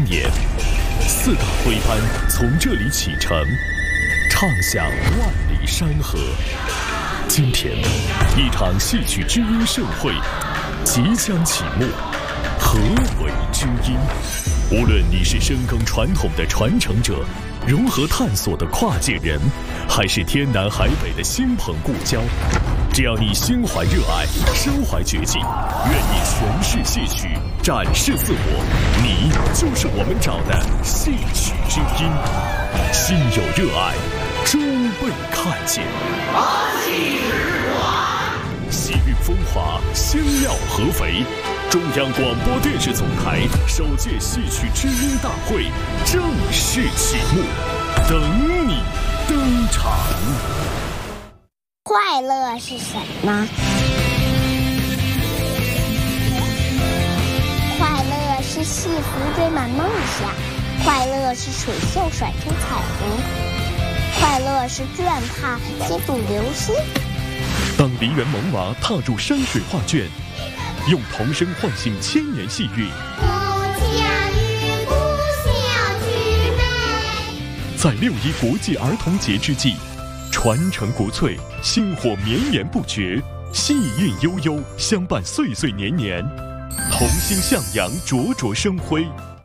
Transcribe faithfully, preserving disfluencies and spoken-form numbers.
年，四大徽班从这里启程，唱响万里山河。今天，一场戏曲知音盛会即将启幕。何为知音？无论你是深耕传统的传承者，融合探索的跨界人，还是天南海北的新朋故交，只要你心怀热爱，身怀绝技，愿意诠释戏曲，展示自我，你就是我们找的戏曲之音。心有热爱，终被看见。喜运风华，香料合肥。中央广播电视总台首届戏曲知音大会正式启幕，等你登场。 快乐是什么？快乐是戏服堆满梦想，快乐是水袖甩出彩虹，快乐是绢帕接住流星。 当梨园萌娃踏入山水画卷，用童声唤醒千年戏韵。 故乡与故乡之美。 在六一国际儿童节之际，传承国粹，薪火绵延不绝，戏韵悠悠，相伴岁岁年年，童心向阳，灼灼生辉。